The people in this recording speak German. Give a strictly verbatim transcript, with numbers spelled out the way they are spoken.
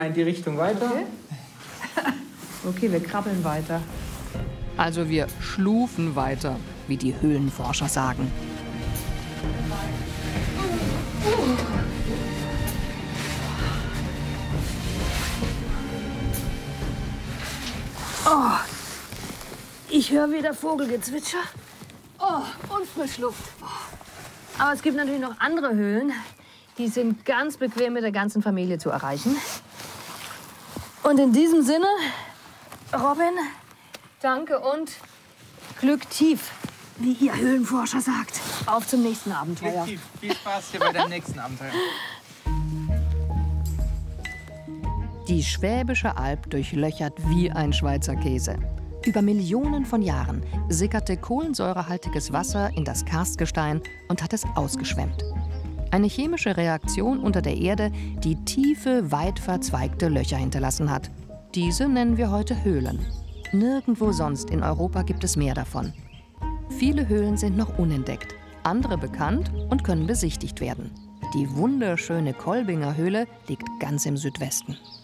In die Richtung weiter. Okay. Okay, wir krabbeln weiter. Also wir schlufen weiter, wie die Höhlenforscher sagen. Oh, ich höre wieder Vogelgezwitscher. Oh, und Frischluft. Aber es gibt natürlich noch andere Höhlen. Die sind ganz bequem mit der ganzen Familie zu erreichen. Und in diesem Sinne, Robin, danke und Glück tief, wie ihr Höhlenforscher sagt. Auf zum nächsten Abenteuer. Glück tief. Viel Spaß hier bei dem nächsten Abenteuer. Die Schwäbische Alb durchlöchert wie ein Schweizer Käse. Über Millionen von Jahren sickerte kohlensäurehaltiges Wasser in das Karstgestein und hat es ausgeschwemmt. Eine chemische Reaktion unter der Erde, die tiefe, weit verzweigte Löcher hinterlassen hat. Diese nennen wir heute Höhlen. Nirgendwo sonst in Europa gibt es mehr davon. Viele Höhlen sind noch unentdeckt, andere bekannt und können besichtigt werden. Die wunderschöne Kolbinger Höhle liegt ganz im Südwesten.